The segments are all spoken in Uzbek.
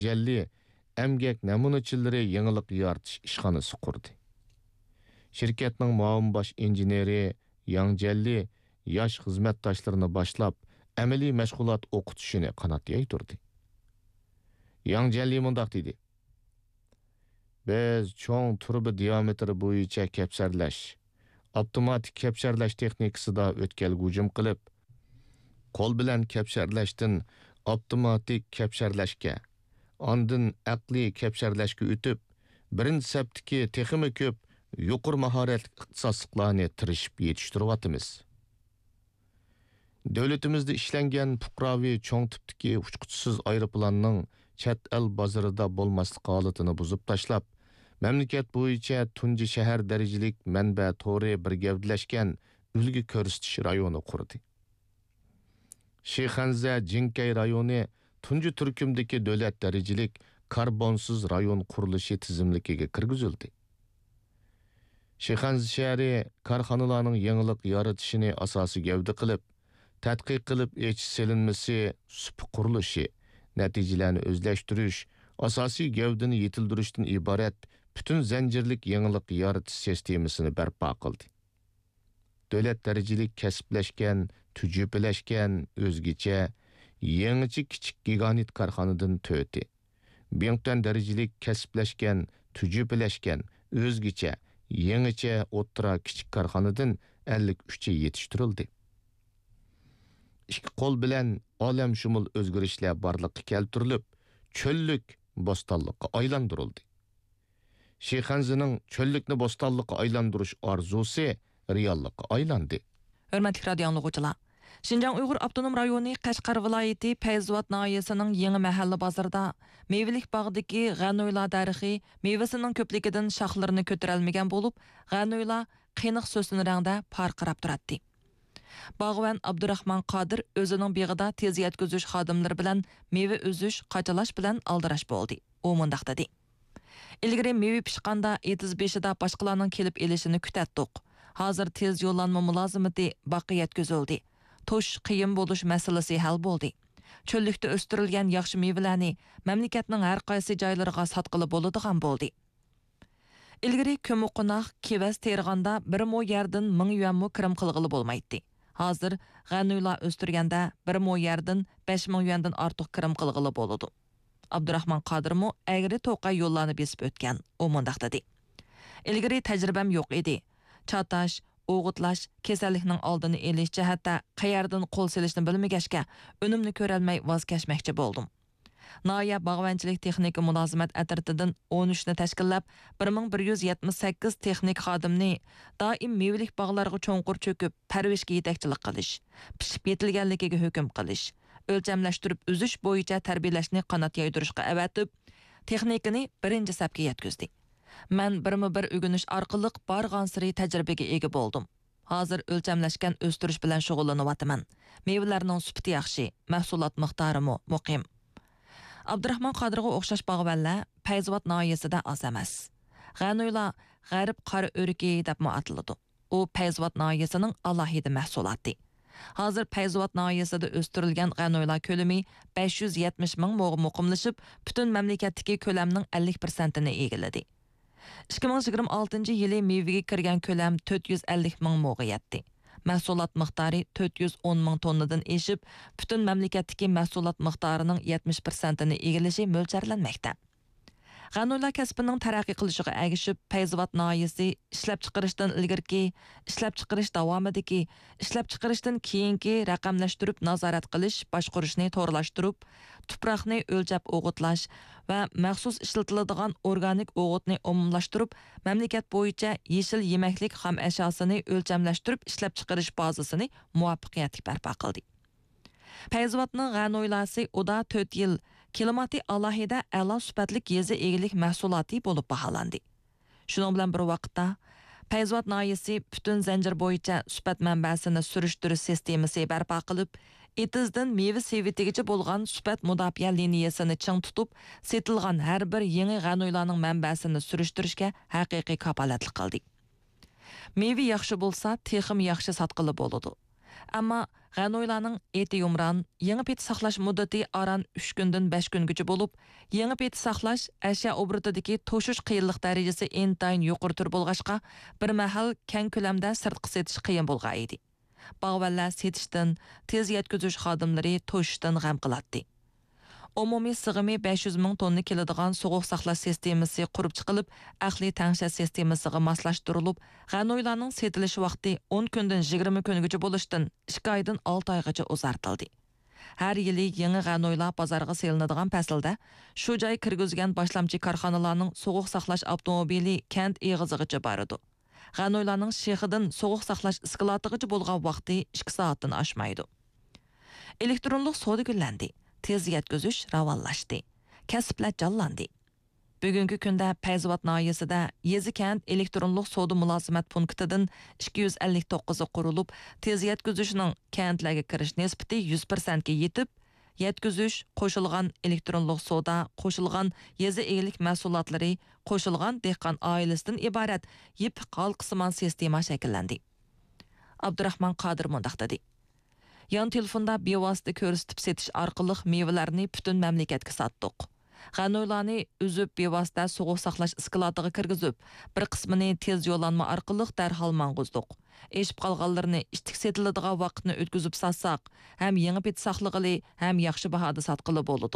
Jelli əmgək namunachilari yangilik yaratish ishxonasi qurdi. Şirketning muavin bosh injeneri Yang Jelli yosh xizmatdoshlarini boshlab amaliy mashg'ulot o'qitishini qanot yaydirdi. Yang Jelli mundaq dedi: Biz cho'ng turbi diametri bo'yicha kapsarlash, avtomatik kapsarlash texnikasida o'tkalga hujum qilib, qo'l bilan kapsarlashdan avtomatik kapsarlashga, ondan aqliy kapsarlashga o'tib, birinchi saptiki texmi ko'p yuqori mahoratli ixtisosliklarni tirishib yetishtiryapmiz. Davlatimizda ishlangan fuqaroviy cho'ng tipdagi uchquchisiz aeroplanning chet el bozorida bo'lmaslik holatini buzib tashlab, mamlakat bo'yicha tunji shahar darajalik manba to'ri bir gavdlashgan ulgi ko'rsatish rayoni qurdi. Sheyxanza Jinkay rayoni tunji turkumdagi davlat darajalik karbonsiz rayon qurilishi tizimligiga kirgizildi. Sheyxanza shahri korxonalarning yangilik yaratishini asosiy gavda qilib, tadqiq qilib echish selinmasi, sup qurilishi, natijalarni o'zlashtirish, asosiy gavdani yetildirishdan iborat butun zanjirlik yangilik yaratish sistemasini barpo qildi. Davlat darajalik kasblashgan, tujubelashgan, o'zgacha, yangicha kichik giganit korxonadan to'ti. Biyongtan darajalik kasblashgan, tujubelashgan, o'zgacha, yangicha o'ttira kichik korxonadan 53 ga yetishtirildi. Ikki qo'l bilan olam shumul o'zgarishlar borliqqa keltirilib, cho'llik bo'stonlikqa aylantirildi. Sheyxanzaning cho'llikni bo'stonlikqa aylantirish orzusi reallikqa aylandi. Hörmətli radio dinləyicilər, Şinjan Uyghur Avtonom rayonu Qashqar viloyati Fayzvat nahiyəsinin yeni mahalla bazarida meyvelik bağdagi g'anoyla darixi meyvəsinin ko'pligidan shoxlarini ko'tarolmagan bo'lib, g'anoyla qiyniq so'sini rangda parqirab turadi. Bağvan Abdurrahman Qodir o'zining beg'ida tez yetkazish xodimlari bilan meyve o'zish, qachalash bilan aldirash bo'ldi. U mundaq dedi: Ilgari meyve pishqanda 75da boshqalarning kelib elishini kutatdik. Hozir tez yo'llanma mulozimati baqa yetkazildi. Tosh qiyin bo'lish masalasi hal bo'ldi. Cho'llikda o'stirilgan yaxshi meyvelarni mamlakatning har qaysi joylariga sotqili bo'ladigan bo'ldi. Ilgari ko'muqonoq kevas terganda 1 mo yerdan 1000 yuan mo kirim qilg'ili bo'lmaydi. Hozir g'anoyla o'stirganda 1 mo yerdan 5000 yuandan ortiq kirim qilg'ili bo'ladi. Abdurrahman Qodirmo agri to'qa yo'llarni besib o'tgan. U mundaq dedi: Ilgari tajribam yo'q edi. Chatash, o'g'itlash, kasallikning oldini olish jihatda qayerdan qo'l silishni bilmagashga unumni ko'rolmay voz kechmoqchi bo'ldim. Noya bog'vanchilik texnika mulozimat atritidan 13 ni tashkillab, 1178 texnik xodimni doim mevalik bog'larga cho'nqur cho'kib, parvishga yetakchilik qilish, pishib yetilganligiga hukm qilish, o'lchamlashtirib uzish bo'yicha tarbiyalashni qanot yaydirishga avatib, texnikani birinchi safga yetkazdi. Men bir o'g'inish orqali barg'ansiri tajribaga ega bo'ldim. Hozir o'lchamlashgan o'stirish bilan shug'ullanyapman. Mevlarning sifati yaxshi, mahsulot miqdori muqim. Abdurrahman Qodirga o'xshash bog'vanlar Fayzvat nahiyasida oz emas. G'anoyla g'arb qora o'riki deb ataladi. U Fayzvat nahiyasining alohida mahsuloti. Hozir Fayzvat nahiyasida o'stirilgan g'anoyla ko'lami 570 ming mo'g' muqimlashib, butun mamlakatdagi ko'lamning 50% ni egalladi. 2026 yili mevega kirgan ko'lam 450 ming mo'g'a yetdi. Mahsulot miqdori 410 ming tonnadan eshib, butun mamlakatdagi mahsulot miqdorining 70% ni egallashi mo'ljallanmoqda. G'anoyla kasbining taraqqiy qilishiga ergishib, Fayzvat nahiyasi ishlab chiqarishdan ilgirki, ishlab chiqarish davomidagi, ishlab chiqarishdan keyingi raqamlashtirib nazorat qilish, boshqarishni to'g'rilashtirib, tuproqni o'lchab o'g'itlash va maxsus ishlatiladigan organik o'g'itni umumlashtirib, mamlakat bo'yicha yeshil yemaklik xam ashosini o'lchamlashtirib ishlab chiqarish bazasini muvaffaqiyatli barpo qildi. Fayzvatning g'anoylasi uda 4 yil kilomati alohida a'lo sifatlik yezi egilik mahsuloti bo'lib baholandi. Shuning bilan bir vaqtda Fayzvat nahiyasi butun zanjir bo'yicha sifat manbasini surishtirish sistemasi barpo qilib, etizdan meva sevitigacha bo'lgan sifat mudofaa liniyasini ching tutib, setilgan har bir yangi g'anoylarning manbasini surishtirishga haqiqiy kafolatlik qildi. Meva yaxshi bo'lsa, texim yaxshi sotqili bo'ladi. Ammo g'anoylarning eti yumran, yangi pet saqlash muddati aran 3 kundan 5 kungacha bo'lib, yangi pet saqlash ashyo obratidagi to'shish qiyinlik darajasi intayin yuqori tur bo'lg'achqa, bir mahal keng ko'lamda sirtqi setish qiyin bo'lgan edi. Bog'vallar setishdan, tez yetkazish xodimlari to'shishdan g'am qiladi. Umumiy sig'imi 500 ming tonna keladigan sovuq saqlash sistemasi qurib chiqilib, aqliy tangshash sistemasiga moslashtirilib, g'anoylarning setilish vaqti 10 kundan 20 kungacha bo'lishdan 2 oydan 6 oygacha uzartildi. Har yili yangi g'anoylar bozorga selinadigan faslda shu joy kirgizgan boshlamchi korxonalarning sovuq saqlash avtomobili kent eg'izigacha boradi. G'anoylarning shexidan sovuq saqlash isklatigacha bo'lgan vaqti 2 soatdan oshmaydi. Elektronlik savdo gullandi. Tez yetkazish ravonlashdi. Kasblar jonlandi. Bugungi kunda Payzvat noyasida Yezi kent elektronlik savdo mulozimat punktidan 259 qurilib, tez yetkazishning kentlarga kirish nisbati 100% ga yetib, yetkazish, qo'shilgan elektronlik savdo, qo'shilgan yezi egalik mahsulotlari, qo'shilgan dehqon oilasidan iborat yip qalqisiman sistema shakllandi. Abdurahmon Qodir mundaq dedi. Yan telefonda bevosita ko'rsatib setish orqali mevalarni butun mamlakatga sotdik. G'anoylarni uzib bevosita sovuq saqlash isklatiga kirgizib, bir qismini tez yo'llanma orqali darhol mang'uzdik. Eshib qolganlarini ishtik setiladigan vaqtni o'tkazib satsak, ham yangi pet saqlig'ili, ham yaxshi bahoda sotqili bo'ladi.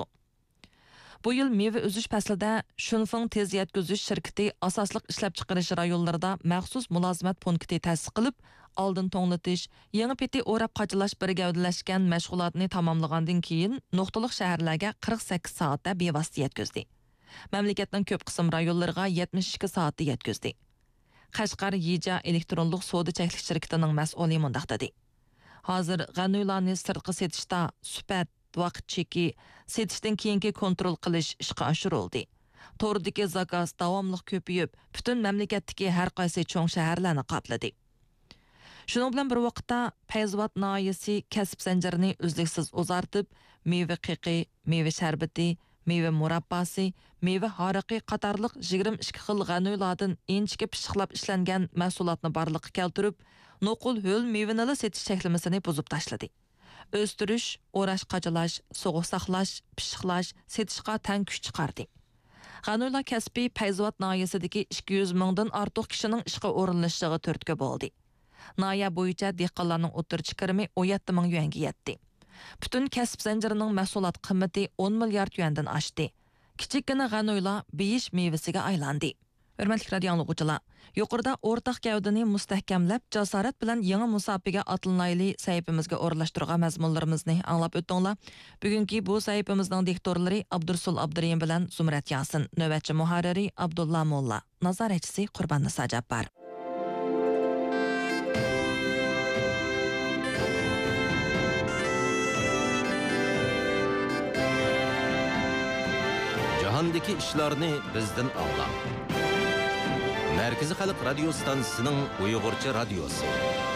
Bu yil meva uzish faslida Shunfeng tez yetkazish shirkati asosliq ishlab chiqarish rayonlarida maxsus mulozimat punkti ta'sis qilib, oldin to'nglatish, yangi peti o'rab qochilash bir gavdalashgan mashg'ulotni tamomlagandan keyin nuqtaliq shaharlarga 48 soatda bevosita yetkazdi. Mamlakatning ko'p qism rayonlariga 72 soatda yetkazdi. Qashqar Yija elektronlik savdo cheklash shirkatining mas'uli mundaq dedi. Hozir g'anoylarni sirtqi setishda sifat, vaqt cheki, setishdan keyingi kontrol qilish ishga oshirildi. To'rdagi zakaz davomli ko'payib, butun mamlakatdagi har qaysi cho'ng shaharlarni qopladi. Shuning bilan bir vaqtda Payzvat noyasi kasb zanjirini uzluksiz uzartib, meva qiqi, meva sharbati, meva murabbasi, meva hariqi qatorliq 22 xil g'anoylardan inchga pishiqlab ishlangan mahsulotni barliqqa keltirib, nuqul ho'l mevani setish cheklamasini buzib tashladi. O'stirish, o'rash qachalash, sovuq saqlash, pishiqlash, setishga tang kuch chiqardi. G'anoylar kasbi Payzvat noyasidagi 200 mingdan ortiq kishining ishga o'rinlashishiga turtki bo'ldi. Noya bo'yicha dehqonlarning o'tirchi kirimi 17 ming yuanga yetdi. Butun kasb zanjirining mahsulot qiymati 10 milliard yuandan oshdi. Kichikgina g'anoylar beyish mevasiga aylandi. Hurmatli radio anglag'uvchilar, yuqorida o'rtaq gavdani mustahkamlab, jasorat bilan yangi musobaqa atlanayli sahifamizga o'rlashtirgan mazmunlarimizni anglab o'tdinglar. Bugungi bu sahifamizning diktorlari Abdursul Abduriyim bilan Zumrat Yasin, navbatchi muharriri Abdulla Molla, nazoratchisi Qurbon Niso Jabbar. Jahondagi ishlarni bizdan anglang. Markaziy xalq radio stansiyasining Uyg'urcha radiosi.